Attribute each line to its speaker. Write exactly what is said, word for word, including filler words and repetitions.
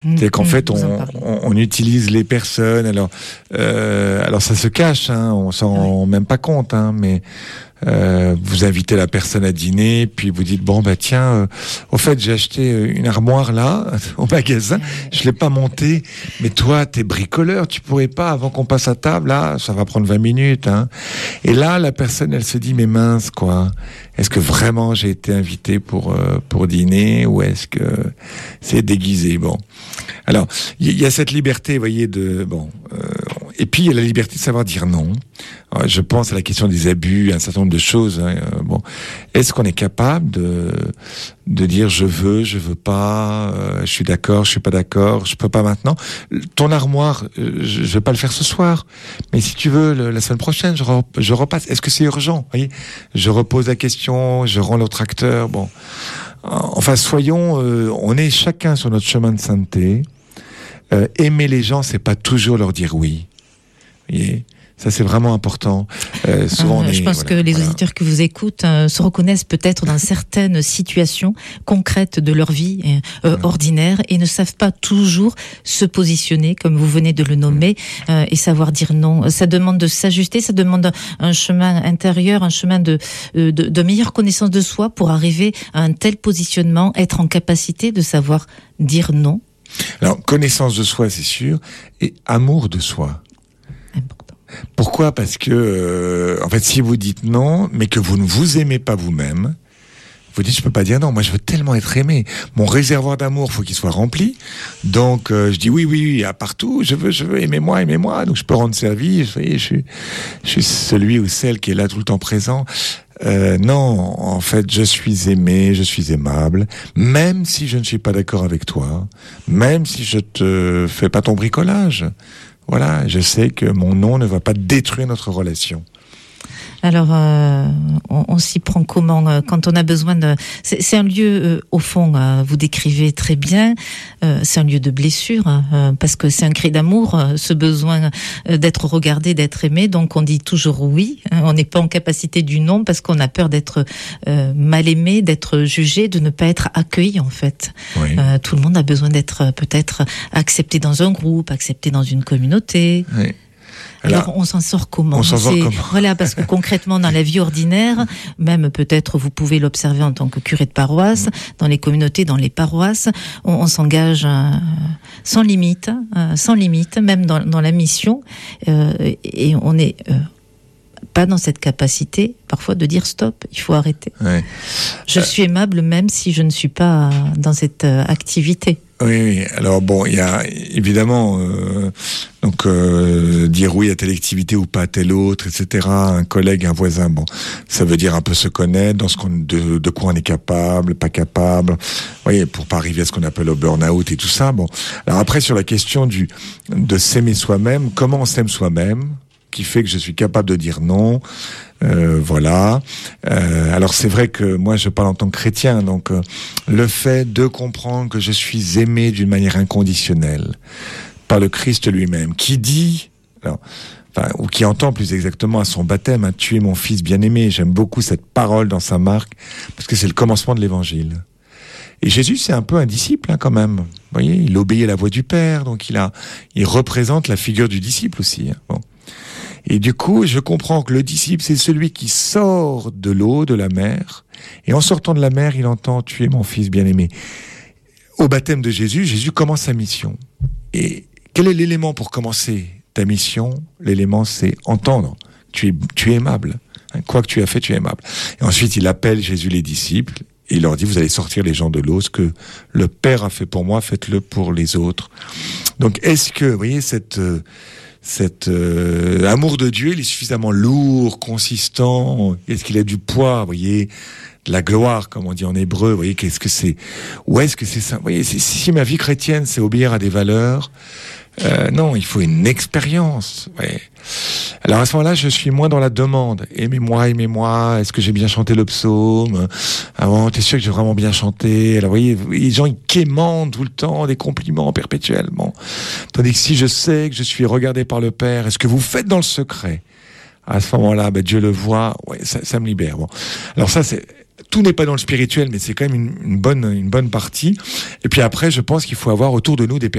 Speaker 1: C'est qu'en
Speaker 2: mmh,
Speaker 1: fait, on, on, on utilise les personnes. Alors, euh, alors ça se cache, hein, on s'en rend même pas compte, hein, mais euh, vous invitez la personne à dîner, puis vous dites bon bah tiens, euh, au fait j'ai acheté une armoire là au magasin, je l'ai pas montée, mais toi t'es bricoleur, tu pourrais pas avant qu'on passe à table là, ça va prendre vingt minutes, hein. Et là la personne elle se dit mais mince quoi, est-ce que vraiment j'ai été invité pour euh, pour dîner ou est-ce que c'est déguisé? Bon. Alors, il y a cette liberté, vous voyez, de bon. Euh, et puis il y a la liberté de savoir dire non. Alors, je pense à la question des abus, un certain nombre de choses. Hein, euh, bon, est-ce qu'on est capable de de dire je veux, je veux pas, euh, je suis d'accord, je suis pas d'accord, je peux pas maintenant. Ton armoire, euh, je, je vais pas le faire ce soir, mais si tu veux, le, la semaine prochaine, je, re, je repasse. Est-ce que c'est urgent? Vous voyez, je repose la question, je rends l'autre acteur. Bon. Enfin, soyons, euh, on est chacun sur notre chemin de sainteté. Euh, aimer les gens, c'est pas toujours leur dire oui. Vous voyez, ça c'est vraiment important. Euh, souvent,
Speaker 2: euh,
Speaker 1: on est,
Speaker 2: je pense
Speaker 1: voilà,
Speaker 2: que les
Speaker 1: voilà.
Speaker 2: auditeurs qui vous écoutent euh, se reconnaissent peut-être dans certaines situations concrètes de leur vie euh, mmh. ordinaire et ne savent pas toujours se positionner, comme vous venez de le nommer, mmh. euh, et savoir dire non. Ça demande de s'ajuster, ça demande un chemin intérieur, un chemin de, de, de meilleure connaissance de soi pour arriver à un tel positionnement, être en capacité de savoir dire non.
Speaker 1: Alors, connaissance de soi, c'est sûr, et amour de soi.
Speaker 2: Important.
Speaker 1: Pourquoi ? Parce que, euh, en fait, si vous dites non, mais que vous ne vous aimez pas vous-même, vous dites, je peux pas dire non, moi je veux tellement être aimé. Mon réservoir d'amour, faut qu'il soit rempli. Donc, euh, je dis oui, oui, oui, à partout, je veux, je veux, aimez-moi, aimez-moi. Donc, je peux rendre service, vous voyez, je suis, je suis celui ou celle qui est là tout le temps présent. Euh, non, en fait, je suis aimé, je suis aimable, même si je ne suis pas d'accord avec toi, même si je te fais pas ton bricolage. Voilà, je sais que mon non ne va pas détruire notre relation.
Speaker 2: Alors, euh, on, on s'y prend comment euh, quand on a besoin de... C'est, c'est un lieu, euh, au fond, euh, vous décrivez très bien, euh, c'est un lieu de blessure, euh, parce que c'est un cri d'amour, euh, ce besoin euh, d'être regardé, d'être aimé, donc on dit toujours oui, hein, on n'est pas en capacité du non, parce qu'on a peur d'être euh, mal aimé, d'être jugé, de ne pas être accueilli, en fait. Oui. Euh, tout le monde a besoin d'être peut-être accepté dans un groupe, accepté dans une communauté. Oui. Alors, Alors, on s'en sort comment?
Speaker 1: On s'en sort comment?
Speaker 2: Voilà, parce que concrètement, dans la vie ordinaire, même peut-être vous pouvez l'observer en tant que curé de paroisse, mmh. dans les communautés, dans les paroisses, on, on s'engage euh, sans limite, euh, sans limite, même dans, dans la mission, euh, et on n'est euh, pas dans cette capacité, parfois, de dire stop, il faut arrêter. Ouais. Je euh... suis aimable même si je ne suis pas dans cette euh, activité.
Speaker 1: Oui, oui. Alors bon, il y a évidemment euh, donc euh, dire oui à telle activité ou pas à telle autre, et cetera. Un collègue, un voisin, bon, ça veut dire un peu se connaître, dans ce qu'on de, de quoi on est capable, pas capable. Vous voyez, pour pas arriver à ce qu'on appelle le burn-out et tout ça. Bon, alors après sur la question du de s'aimer soi-même, comment on s'aime soi-même, qui fait que je suis capable de dire non. Euh, voilà. Euh, alors c'est vrai que moi je parle en tant que chrétien, donc euh, le fait de comprendre que je suis aimé d'une manière inconditionnelle par le Christ lui-même, qui dit, alors, enfin, ou qui entend plus exactement à son baptême, hein, tu es mon fils bien-aimé. J'aime beaucoup cette parole dans Saint Marc parce que c'est le commencement de l'Évangile. Et Jésus, c'est un peu un disciple, hein, quand même. Vous voyez, il obéit à la voix du Père, donc il a, il représente la figure du disciple aussi. Hein. Bon. Et du coup, je comprends que le disciple, c'est celui qui sort de l'eau, de la mer. Et en sortant de la mer, il entend « Tu es mon fils bien-aimé ». Au baptême de Jésus, Jésus commence sa mission. Et quel est l'élément pour commencer ta mission? L'élément, c'est entendre. Tu es, tu es aimable. Quoi que tu as fait, tu es aimable. Et ensuite, il appelle Jésus les disciples. Et il leur dit, vous allez sortir les gens de l'eau. Ce que le Père a fait pour moi, faites-le pour les autres. Donc, est-ce que, vous voyez, cette... Euh, Cet euh, amour de Dieu, il est suffisamment lourd, consistant. Est-ce qu'il a du poids, vous voyez, de la gloire, comme on dit en hébreu. Vous voyez, qu'est-ce que c'est? Ou est-ce que c'est ça? Vous voyez, si, si ma vie chrétienne, c'est obéir à des valeurs, euh, non, il faut une expérience. Ouais. Alors à ce moment-là, je suis moins dans la demande. Aimez-moi, aimez-moi. Est-ce que j'ai bien chanté le psaume? Ah bon, t'es sûr que j'ai vraiment bien chanté? Alors vous voyez, les gens ils quémandent tout le temps des compliments perpétuellement. Tandis que si je sais que je suis regardé par le Père, est-ce que vous faites dans le secret? À ce moment-là, ben, Dieu le voit. Ouais, ça, ça me libère. Bon, alors ça c'est. Tout n'est pas dans le spirituel, mais c'est quand même une, une bonne, une bonne partie. Et puis après, je pense qu'il faut avoir autour de nous des